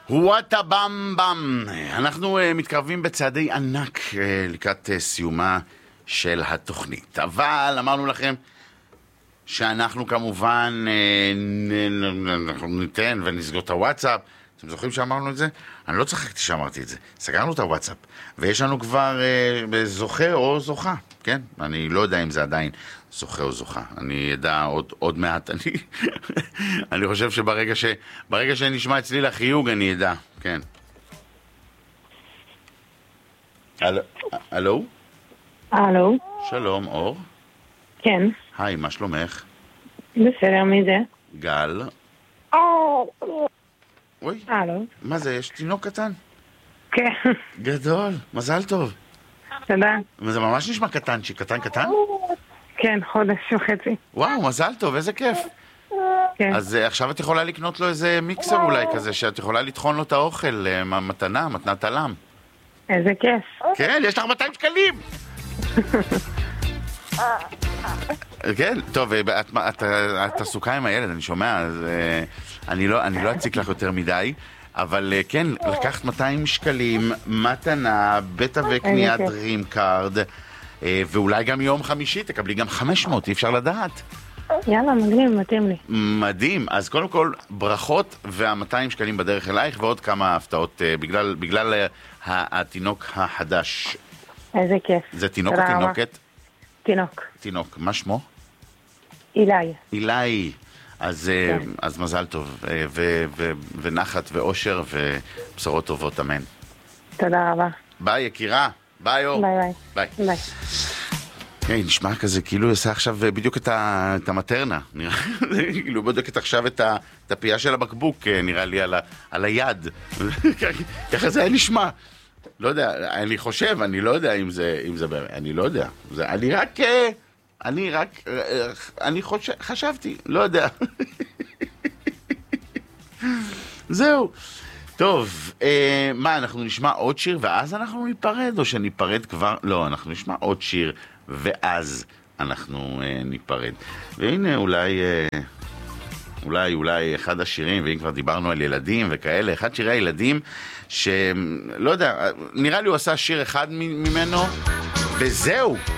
וואטה במ במ. אנחנו מתקרבים בצעדי ענק לקראת סיומה של התוכנית. אבל אמרנו לכם שאנחנו כמובן אנחנו ניתן ונסגור את הוואטסאפ. אתם זוכרים שאמרנו את זה? אני לא צחקתי שאמרתי את זה. סגרנו את הוואטסאפ. ויש לנו כבר זוכה או זוכה. כן? אני לא יודע אם זה עדיין זוכה או זוכה. אני אדע עוד מעט. אני חושב שברגע שנשמע אצלי לחיוג אני אדע. כן. הלו? הלו? שלום, אור. כן. היי, מה שלומך? בסדר, מי זה? גל. אוי, הלו? מה זה? יש תינוק קטן? כן. גדול, מזל טוב. תודה. זה ממש נשמע קטנצ'י, קטן? כן, חודש וחצי. וואו, מזל טוב, איזה כיף. כן. אז עכשיו את יכולה לקנות לו איזה מיקסר אולי כזה, שאת יכולה לטחון לו את האוכל, מתנת עלם. איזה כיף. כן, יש לך 200 שקלים! כן, טוב, את עסוקה עם הילד, אני שומע, אז אני לא אציק לך יותר מדי, אבל כן, לקחת 200 שקלים, מתנה, בית וקניית דרים קארד, ואולי גם יום חמישי, תקבלי גם 500, אי אפשר לדעת. יאללה, מגניב, מתאים לי. מדהים, אז קודם כל, ברכות וה-200 שקלים בדרך אלייך, ועוד כמה הפתעות, בגלל התינוק החדש. איזה כיף. זה תינוק או תינוקת? תינוק. תינוק, מה שמו? אילי. אילי. אז מזל טוב, ונחת ואושר ובשורות טובות, אמן. תודה רבה. ביי, יקירה. ביי, אור. ביי. ביי. היי, נשמע כזה, כאילו עושה עכשיו בדיוק את המטרנה. כאילו בודקת עכשיו את הפייה של הבקבוק, נראה לי, על היד. ככה זה היה נשמע. לא יודע, אני חושב, אני לא יודע אם זה באמת, אני לא יודע. אני חשבתי, לא יודע. זהו. טוב, מה, אנחנו נשמע עוד שיר ואז אנחנו ניפרד, או שניפרד כבר? לא, אנחנו נשמע עוד שיר ואז אנחנו ניפרד. והנה אולי אחד השירים, ואם כבר דיברנו על ילדים וכאלה, אחד שירי הילדים שלא יודע, נראה לי הוא עשה שיר אחד ממנו וזהו.